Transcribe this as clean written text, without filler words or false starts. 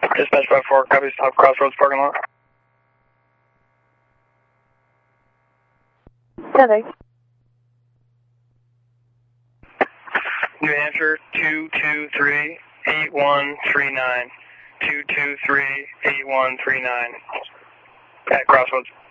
Dispatch 5-4, copy, stop Crossroads parking lot. Heather. New Hampshire 223-8139. 223-8139 at Crossroads.